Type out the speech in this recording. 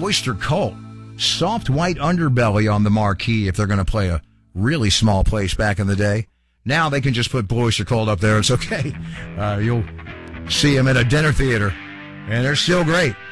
Blue Oyster Cult. Soft white underbelly on the marquee if they're going to play a really small place back in the day. Now they can just put Blue Oyster Cult up there. It's okay. You'll see them at a dinner theater, and they're still great.